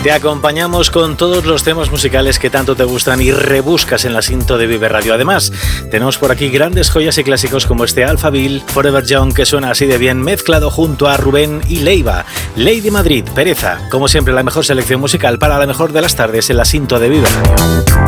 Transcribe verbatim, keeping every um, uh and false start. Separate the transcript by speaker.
Speaker 1: Te acompañamos con todos los temas musicales que tanto te gustan y rebuscas en la cinta de Vive Radio. Además, tenemos por aquí grandes joyas y clásicos como este Alphaville, Forever Young, que suena así de bien, mezclado junto a Rubén y Leiva. Lady Madrid, Pereza, como siempre la mejor selección musical para la mejor de las tardes en la cinta de Vive Radio.